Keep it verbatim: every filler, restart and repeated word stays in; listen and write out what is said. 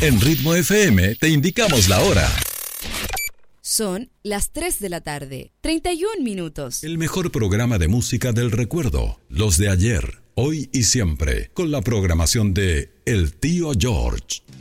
En Ritmo F M te indicamos la hora. Son las tres de la tarde, treinta y un minutos. El mejor programa de música del recuerdo. Los de ayer, hoy y siempre. Con la programación de El Tío George.